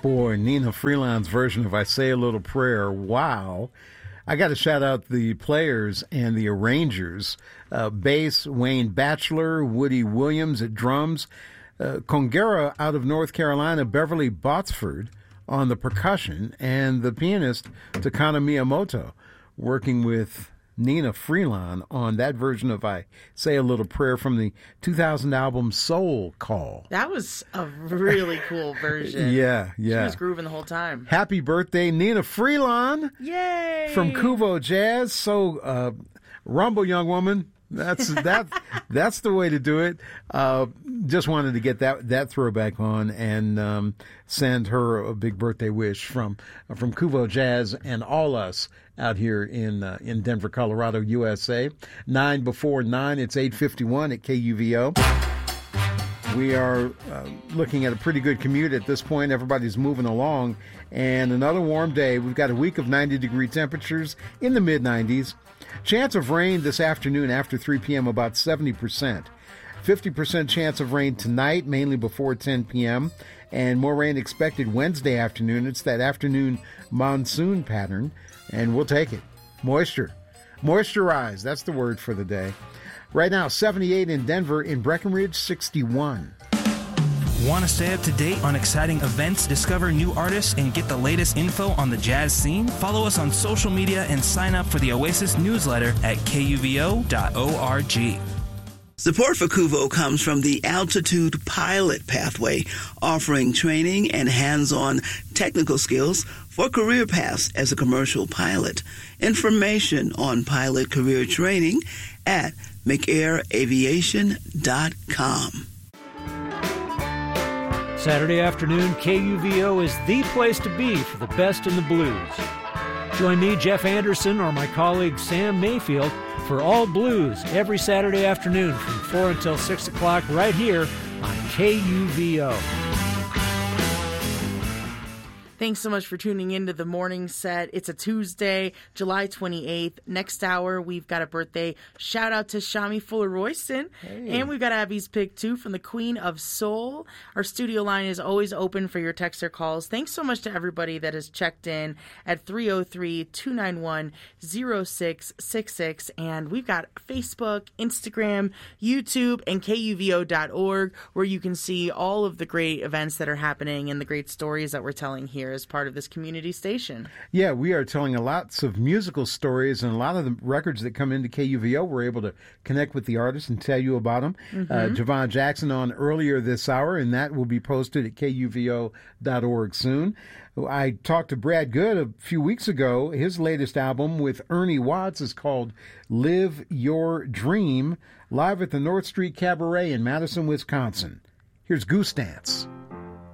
Boy, Nina Freeland's version of I Say a Little Prayer, wow. I got to shout out the players and the arrangers. Bass, Wayne Batchelor, Woody Williams at drums, Congera out of North Carolina, Beverly Botsford on the percussion, and the pianist Takana Miyamoto working with Nina Freeland on that version of I Say a Little Prayer from the 2000 album Soul Call. That was a really cool version. Yeah. She was grooving the whole time. Happy birthday, Nina Freeland. Yay! From Kuvo Jazz. So, rumble, young woman. That's the way to do it. Just wanted to get that throwback on and send her a big birthday wish from Kuvo Jazz and all us out here in Denver, Colorado, USA. 9 before 9. It's 8:51 at KUVO. We are looking at a pretty good commute at this point. Everybody's moving along, and another warm day. We've got a week of 90-degree temperatures in the mid-90s. Chance of rain this afternoon after 3 p.m., about 70%. 50% chance of rain tonight, mainly before 10 p.m., and more rain expected Wednesday afternoon. It's that afternoon monsoon pattern, and we'll take it. Moisturize, that's the word for the day. Right now, 78 in Denver, in Breckenridge, 61. Want to stay up to date on exciting events, discover new artists, and get the latest info on the jazz scene? Follow us on social media and sign up for the Oasis newsletter at kuvo.org. Support for Kuvo comes from the Altitude Pilot Pathway, offering training and hands-on technical skills for career paths as a commercial pilot. Information on pilot career training at mcairaviation.com. Saturday afternoon, KUVO is the place to be for the best in the blues. Join me, Jeff Anderson, or my colleague Sam Mayfield for All Blues every Saturday afternoon from 4 until 6 o'clock right here on KUVO. Thanks so much for tuning into the morning set. It's a Tuesday, July 28th. Next hour, we've got a birthday shout out to Shami Fuller-Royston. Hey. And we've got Abby's pick, too, from the Queen of Soul. Our studio line is always open for your text or calls. Thanks so much to everybody that has checked in at 303-291-0666. And we've got Facebook, Instagram, YouTube, and KUVO.org, where you can see all of the great events that are happening and the great stories that we're telling here as part of this community station. Yeah, we are telling lots of musical stories, and a lot of the records that come into KUVO, we're able to connect with the artists and tell you about them. Javon Jackson on earlier this hour, and that will be posted at KUVO.org soon. I talked to Brad Good a few weeks ago. His latest album with Ernie Watts is called Live Your Dream, live at the North Street Cabaret in Madison, Wisconsin. Here's Goose Dance.